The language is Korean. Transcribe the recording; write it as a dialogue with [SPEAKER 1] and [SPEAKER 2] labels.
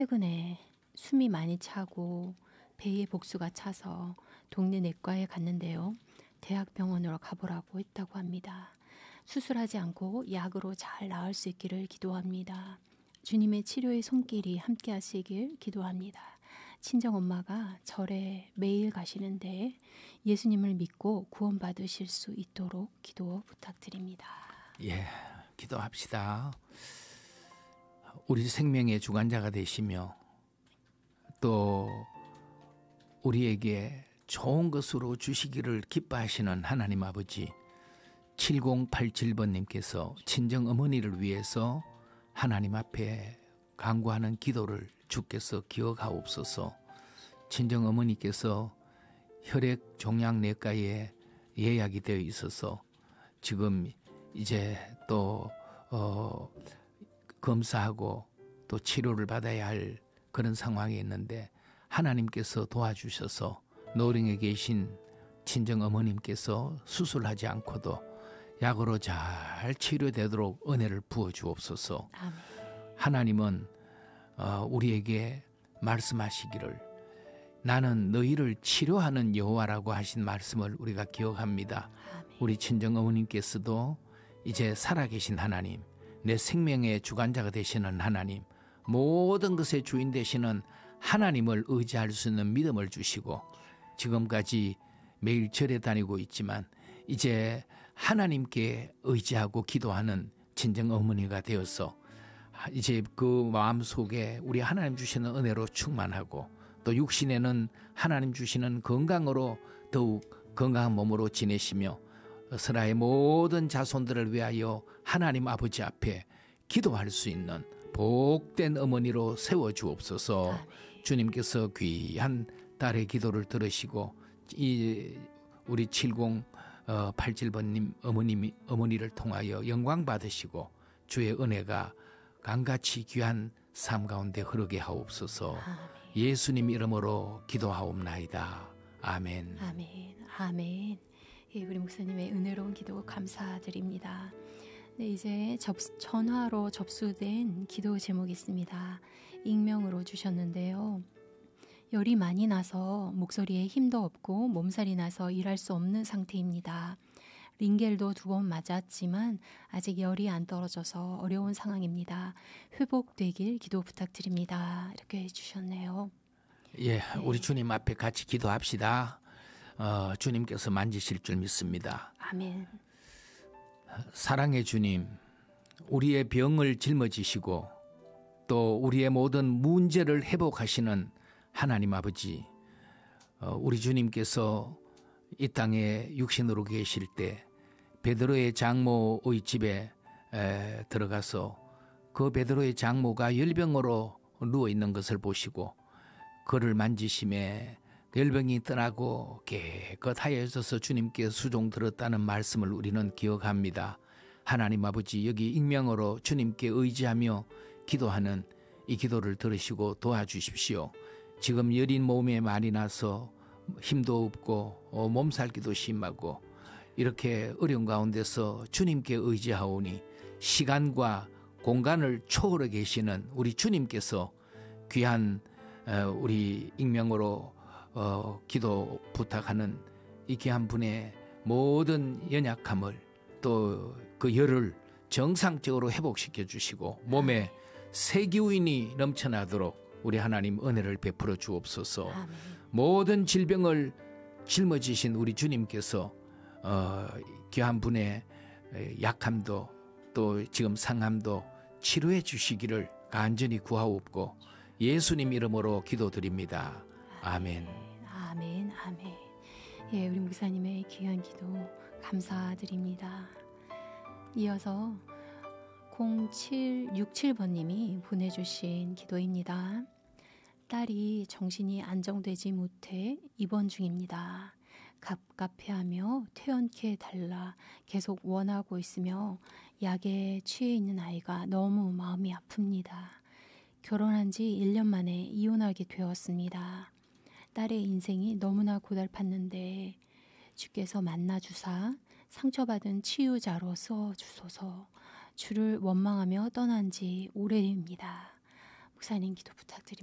[SPEAKER 1] 최근에 숨이 많이 차고 배에 복수가 차서 동네 내과에 갔는데요. 대학병원으로 가보라고 했다고 합니다. 수술하지 않고 약으로 잘 나을 수 있기를 기도합니다. 주님의 치료의 손길이 함께 하시길 기도합니다. 친정엄마가 절에 매일 가시는데 예수님을 믿고 구원받으실 수 있도록 기도 부탁드립니다.
[SPEAKER 2] 예, 기도합시다. 우리 생명의 주관자가 되시며 또 우리에게 좋은 것으로 주시기를 기뻐하시는 하나님 아버지, 7087번님께서 친정 어머니를 위해서 하나님 앞에 간구하는 기도를 주께서 기억하옵소서. 친정 어머니께서 혈액 종양내과에 예약이 되어 있어서 지금 이제 또 검사하고 또 치료를 받아야 할 그런 상황에 있는데 하나님께서 도와주셔서 노령에 계신 친정 어머님께서 수술하지 않고도 약으로 잘 치료되도록 은혜를 부어 주옵소서.
[SPEAKER 1] 아멘.
[SPEAKER 2] 하나님은 우리에게 말씀하시기를 나는 너희를 치료하는 여호와라고 하신 말씀을 우리가 기억합니다.
[SPEAKER 1] 아멘.
[SPEAKER 2] 우리 친정 어머님께서도 이제 살아계신 하나님, 내 생명의 주관자가 되시는 하나님, 모든 것의 주인 되시는 하나님을 의지할 수 있는 믿음을 주시고 지금까지 매일 절에 다니고 있지만 이제 하나님께 의지하고 기도하는 친정 어머니가 되어서 이제 그 마음속에 우리 하나님 주시는 은혜로 충만하고 또 육신에는 하나님 주시는 건강으로 더욱 건강한 몸으로 지내시며 스라의 모든 자손들을 위하여 하나님 아버지 앞에 기도할 수 있는 복된 어머니로 세워주옵소서.
[SPEAKER 1] 아멘.
[SPEAKER 2] 주님께서 귀한 딸의 기도를 들으시고 이 우리 7087번님 어머니를 통하여 영광 받으시고 주의 은혜가 강같이 귀한 삶 가운데 흐르게 하옵소서.
[SPEAKER 1] 아멘.
[SPEAKER 2] 예수님 이름으로 기도하옵나이다. 아멘.
[SPEAKER 1] 아멘. 아멘. 예, 우리 목사님의 은혜로운 기도 감사드립니다. 네, 이제 전화로 접수된 기도 제목이 있습니다. 익명으로 주셨는데요. 열이 많이 나서 목소리에 힘도 없고 몸살이 나서 일할 수 없는 상태입니다. 링겔도 2번 맞았지만 아직 열이 안 떨어져서 어려운 상황입니다. 회복되길 기도 부탁드립니다. 이렇게 해주셨네요.
[SPEAKER 2] 예, 우리 주님 앞에 같이 기도합시다. 주님께서 만지실 줄 믿습니다.
[SPEAKER 1] 아멘.
[SPEAKER 2] 사랑의 주님, 우리의 병을 짊어지시고 또 우리의 모든 문제를 회복하시는 하나님 아버지, 우리 주님께서 이 땅에 육신으로 계실 때 베드로의 장모의 집에 들어가서 그 베드로의 장모가 열병으로 누워 있는 것을 보시고 그를 만지심에 열병이 떠나고 깨끗하여져서 주님께 수종 들었다는 말씀을 우리는 기억합니다. 하나님 아버지, 여기 익명으로 주님께 의지하며 기도하는 이 기도를 들으시고 도와주십시오. 지금 여린 몸에 많이 나서 힘도 없고 몸살기도 심하고 이렇게 어려운 가운데서 주님께 의지하오니 시간과 공간을 초월해 계시는 우리 주님께서 귀한 우리 익명으로 기도 부탁하는 이 귀한 분의 모든 연약함을 또 그 열을 정상적으로 회복시켜 주시고 몸에 새 기운이 넘쳐나도록 우리 하나님 은혜를 베풀어 주옵소서.
[SPEAKER 1] 아멘.
[SPEAKER 2] 모든 질병을 짊어지신 우리 주님께서 귀한 분의 약함도 또 지금 상함도 치료해 주시기를 간절히 구하옵고 예수님 이름으로 기도드립니다. 아멘.
[SPEAKER 1] 아멘. 아멘. 예, 우리 목사님의 귀한 기도 감사드립니다. 이어서 0767번님이 보내주신 기도입니다. 딸이 정신이 안정되지 못해 입원 중입니다. 갑갑해하며 퇴원케 달라 계속 원하고 있으며 약에 취해 있는 아이가 너무 마음이 아픕니다. 결혼한 지 1년 만에 이혼하게 되었습니다. 딸의 인생이 너무나 고달팠는데 주께서 만나주사 상처받은 치유자로 써주소서. 주를 원망하며 떠난 지 오래입니다. 목사님 기도 부탁드립니다.